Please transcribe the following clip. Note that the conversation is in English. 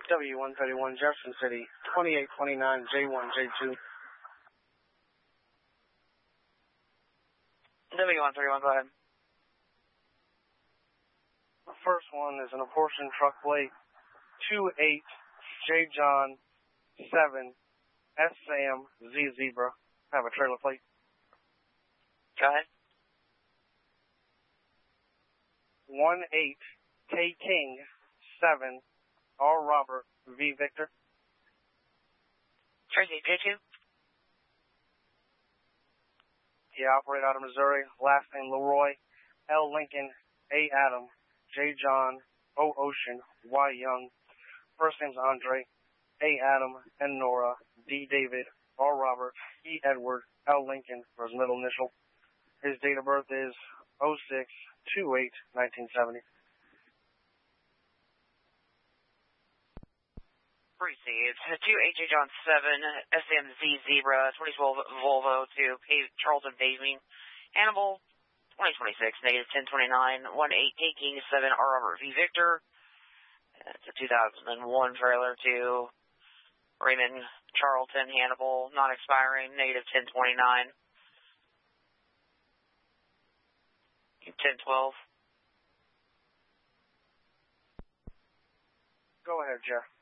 W131 Jefferson City, 2829 J1, J2. W131, go ahead. The first one is an apportioned truck plate, 28 J John 7 S Sam Z Zebra. Have a trailer plate. Go ahead. 18 K King 7 R Robert V Victor. Tracy, J2. Yeah, operate out of Missouri. Last name Leroy, L Lincoln, A Adam, J John, O Ocean, Y Young. First name's Andre, A Adam, N Nora, D David, R Robert, E Edward, L Lincoln for his middle initial. His date of birth is 06/28/1970. Received. 2 AJ John 7 SMZ Zebra 2012 Volvo to Charlton Paving. Hannibal 2026 -1029 18 K King 7 R Robert V Victor. It's a 2001 trailer to Raymond Charlton Hannibal, not expiring -1029 1012. Go ahead, Jeff.